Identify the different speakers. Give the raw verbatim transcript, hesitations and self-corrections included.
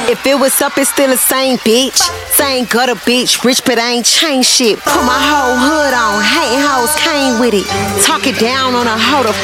Speaker 1: If it was up, it's still the same bitch. Same gutter bitch, rich but I ain't changed shit. Put my whole hood on, hating hoes came with it. Talk it down on a hoe to